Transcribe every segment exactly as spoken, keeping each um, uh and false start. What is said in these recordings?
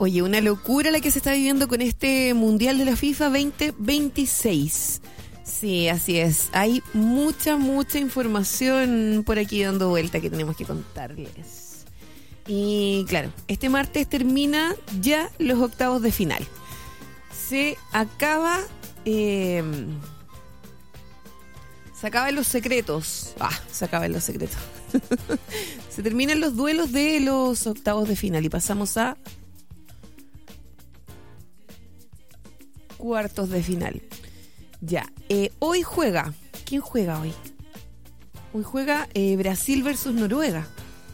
Oye, una locura la que se está viviendo con este Mundial de la FIFA veinte veintiséis. Sí, así es. Hay mucha, mucha información por aquí dando vuelta que tenemos que contarles. Y claro, este martes termina ya los octavos de final. Se acaba... Eh, se acaban los secretos. Ah, se acaban los secretos. Se terminan los duelos de los octavos de final y pasamos a cuartos de final. Ya, eh, hoy juega. ¿Quién juega hoy? Hoy juega eh, Brasil versus Noruega.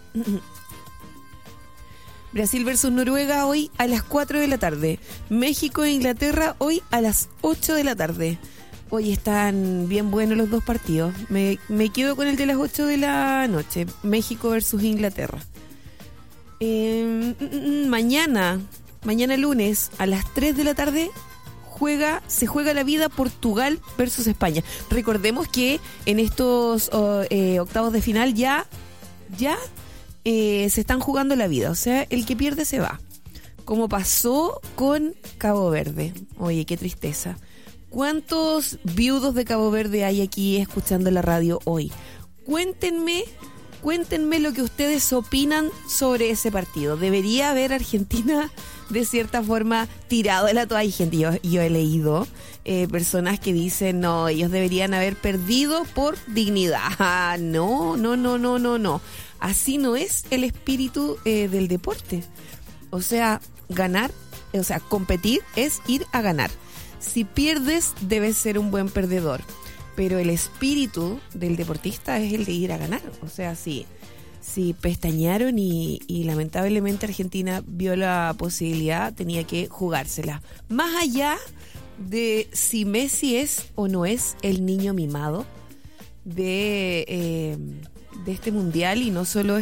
Brasil versus Noruega hoy a las cuatro de la tarde. México e Inglaterra hoy a las ocho de la tarde. Hoy están bien buenos los dos partidos. Me, me quedo con el de las ocho de la noche. México versus Inglaterra. Eh, mañana, mañana lunes a las tres de la tarde juega, se juega la vida Portugal versus España. Recordemos que en estos oh, eh, octavos de final ya, ya eh, se están jugando la vida. O sea, el que pierde se va. Como pasó con Cabo Verde. Oye, qué tristeza. ¿Cuántos viudos de Cabo Verde hay aquí escuchando la radio hoy? Cuéntenme, cuéntenme lo que ustedes opinan sobre ese partido. ¿Debería haber Argentina de cierta forma tirado de la toalla? Hay gente, yo, yo he leído eh, personas que dicen, no, ellos deberían haber perdido por dignidad. Ah, no, no, no, no, no, no. Así no es el espíritu eh, del deporte. O sea, ganar, o sea, competir es ir a ganar. Si pierdes, debes ser un buen perdedor. Pero el espíritu del deportista es el de ir a ganar. O sea, si, si pestañearon y, y lamentablemente Argentina vio la posibilidad, tenía que jugársela. Más allá de si Messi es o no es el niño mimado de, eh, de este mundial, y no solo